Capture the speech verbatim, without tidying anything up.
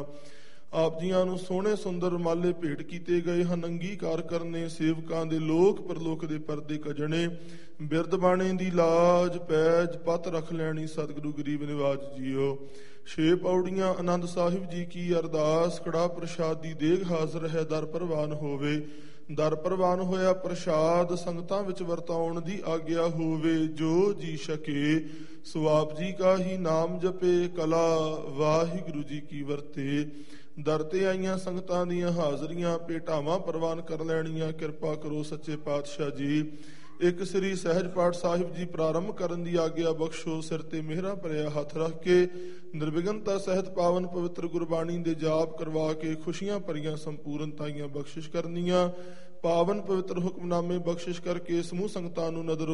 ਆਪ ਜੀਆਂ ਨੂੰ ਸੋਹਣੇ ਸੁੰਦਰ ਮਾਲੇ ਭੇਟ ਕੀਤੇ ਗਏ ਹਨ। ਅੰਗੀਕਾਰ ਕਰਨੇ ਸੇਵਕਾਂ ਦੇ ਲੋਕ ਪਰਲੋਕ ਦੇ ਪਰਦੇ ਕਜਣੇ, ਬਿਰਦ ਬਾਣੇ ਦੀ ਲਾਜ ਪੈਜ ਪਤ ਰਖ ਲੈਣੀ ਸਤਿਗੁਰੂ ਗਰੀਬ ਨਿਵਾਜ ਜੀਓ। ਛੇ ਪੌੜੀਆਂ ਆਨੰਦ ਸਾਹਿਬ ਜੀ ਕੀ ਅਰਦਾਸ, ਕੜਾ ਪ੍ਰਸ਼ਾਦ ਦੀ ਦੇਗ ਹਾਜ਼ਰ ਹੈ, ਦਰ ਪ੍ਰਵਾਨ ਹੋਵੇ। ਦਰ ਪ੍ਰਵਾਨ ਹੋਇਆ ਪ੍ਰਸ਼ਾਦ ਸੰਗਤਾਂ ਵਿੱਚ ਵਰਤਾਉਣ ਦੀ ਆਗਿਆ ਹੋਵੇ। ਜੋ ਜੀ ਸਕੇ ਸੋ ਆਪ ਜੀ ਕਾ ਹੀ ਨਾਮ ਜਪੇ, ਕਲਾ ਵਾਹਿਗੁਰੂ ਜੀ ਕੀ ਵਰਤੇ। ਦਰ ਤੇ ਆਈਆਂ ਸੰਗਤਾਂ ਦੀਆਂ ਹਾਜ਼ਰੀਆਂ ਭੇਟਾਵਾਂ ਪ੍ਰਵਾਨ ਕਰ ਲੈਣੀਆਂ, ਕਿਰਪਾ ਕਰੋ ਸੱਚੇ ਪਾਤਸ਼ਾਹ ਜੀ। ਇੱਕ ਸ੍ਰੀ ਸਹਿਜ ਪਾਠ ਸਾਹਿਬ ਜੀ ਪ੍ਰਾਰੰਭ ਕਰਨ ਦੀ ਆਗਿਆ ਬਖਸ਼ੋ। ਸਿਰ ਤੇ ਮਿਹਰਾਂ ਭਰਿਆ ਹੱਥ ਰੱਖ ਕੇ ਨਿਰਵਿਘਨਤਾ ਸਹਿਤ ਪਾਵਨ ਪਵਿੱਤਰ ਗੁਰਬਾਣੀ ਦੇ ਜਾਪ ਕਰਵਾ ਕੇ ਖੁਸ਼ੀਆਂ ਭਰੀਆਂ ਸੰਪੂਰਨਤਾਈਆਂ ਬਖਸ਼ਿਸ਼ ਕਰਨੀਆਂ। ਪਾਵਨ ਪਵਿੱਤਰ ਹੁਕਮਨਾਮੇ ਬਖਸ਼ਿਸ਼ ਕਰਕੇ ਸਮੂਹ ਸੰਗਤਾਂ ਨੂੰ ਨਦਰ